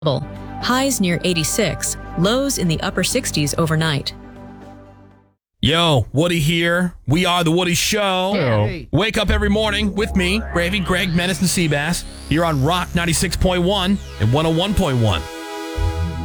Highs near 86, lows in the upper 60s overnight. Yo, Woody here. We are The Woody Show. Hey. Wake up every morning with me, Gravy, Greg, Menace, and Seabass, here on Rock 96.1 and 101.1.